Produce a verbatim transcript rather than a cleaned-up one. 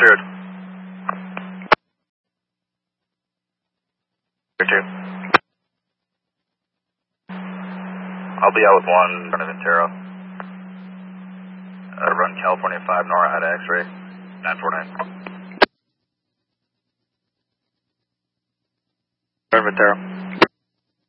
Cleared. Two. I'll be out with one in front of Ventura. Uh, run California five, Nora had X-ray. nine four nine. Ventura.